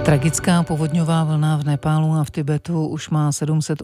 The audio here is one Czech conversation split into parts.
Tragická povodňová vlna v Nepálu a v Tibetu už má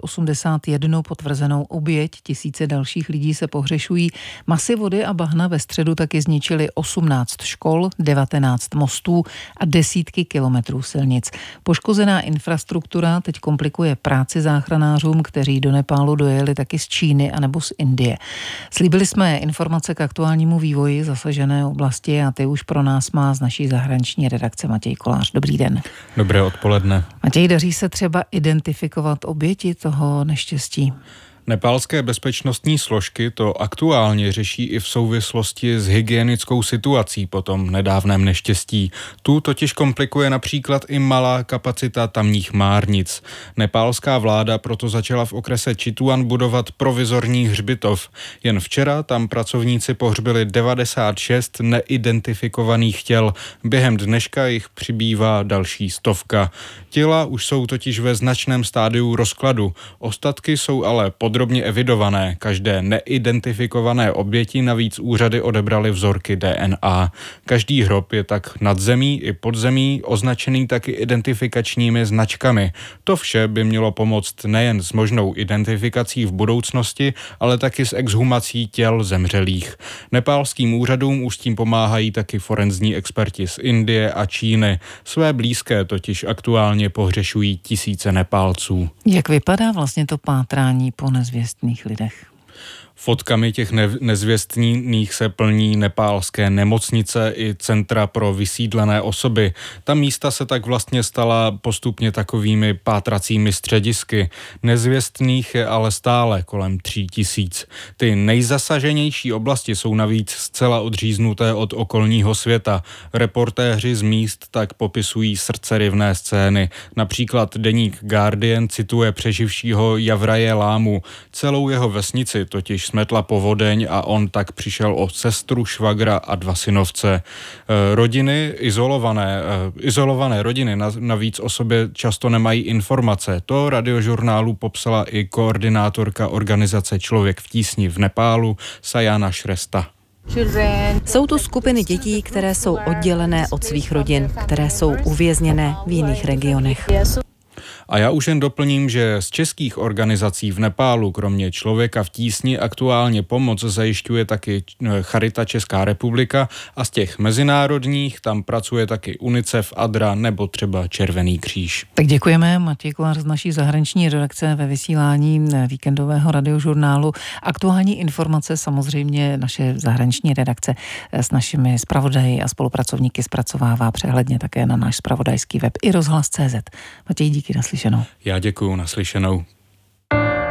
781 potvrzenou oběť, tisíce dalších lidí se pohřešují. Masy vody a bahna ve středu taky zničily 18 škol, 19 mostů a desítky kilometrů silnic. Poškozená infrastruktura teď komplikuje práci záchranářům, kteří do Nepálu dojeli taky z Číny anebo z Indie. Slíbili jsme informace k aktuálnímu vývoji zasažené oblasti a ty už pro nás má z naší zahraniční redakce Matěj Kolář. Dobrý den. Dobré odpoledne. Matěj, daří se třeba identifikovat oběti toho neštěstí? Nepálské bezpečnostní složky to aktuálně řeší i v souvislosti s hygienickou situací po tom nedávném neštěstí. Tu totiž komplikuje například i malá kapacita tamních márnic. Nepálská vláda proto začala v okrese Chitwan budovat provizorní hřbitov. Jen včera tam pracovníci pohřbili 96 neidentifikovaných těl. Během dneška jich přibývá další 100. Těla už jsou totiž ve značném stádiu rozkladu. Ostatky jsou ale podrobně evidované. Každé neidentifikované oběti navíc úřady odebraly vzorky DNA. Každý hrob je tak nad zemí i pod zemí označený taky identifikačními značkami. To vše by mělo pomoct nejen s možnou identifikací v budoucnosti, ale taky s exhumací těl zemřelých. Nepálským úřadům už s tím pomáhají taky forenzní experti z Indie a Číny. Své blízké totiž aktuálně pohřešují tisíce Nepálců. Jak vypadá vlastně to pátrání po nezvěstných lidech? Fotkami těch nezvěstných se plní nepálské nemocnice i centra pro vysídlené osoby. Ta místa se tak vlastně stala postupně takovými pátracími středisky. Nezvěstných je ale stále kolem 3000. Ty nejzasaženější oblasti jsou navíc zcela odříznuté od okolního světa. Reportéři z míst tak popisují srdceryvné scény. Například deník Guardian cituje přeživšího Javraje Lámu. Celou jeho vesnici totiž smetla povodeň a on tak přišel o sestru, švagra a 2 synovce. Izolované rodiny navíc o sobě často nemají informace. To Radiožurnálu popsala i koordinátorka organizace Člověk v tísni v Nepálu Sajana Shrestha. Jsou to skupiny dětí, které jsou oddělené od svých rodin, které jsou uvězněné v jiných regionech. A já už jen doplním, že z českých organizací v Nepálu kromě Člověka v tísni aktuálně pomoc zajišťuje taky Charita Česká republika a z těch mezinárodních tam pracuje taky UNICEF, ADRA nebo třeba Červený kříž. Tak děkujeme, Matěj Kolář z naší zahraniční redakce ve vysílání víkendového Radiožurnálu. Aktuální informace samozřejmě naše zahraniční redakce s našimi zpravodaji a spolupracovníky zpracovává přehledně také na náš zpravodajský web i rozhlas.cz. Matěj, díky, naslyšenou. Já děkuju, naslyšenou.